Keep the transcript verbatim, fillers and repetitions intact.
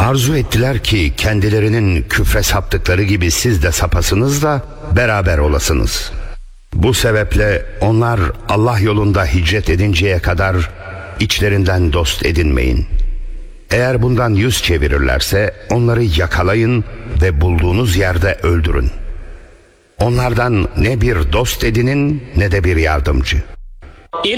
Arzu ettiler ki kendilerinin küfre saptıkları gibi siz de sapasınız da beraber olasınız. Bu sebeple onlar Allah yolunda hicret edinceye kadar içlerinden dost edinmeyin. Eğer bundan yüz çevirirlerse onları yakalayın ve bulduğunuz yerde öldürün. Onlardan ne bir dost edinin ne de bir yardımcı.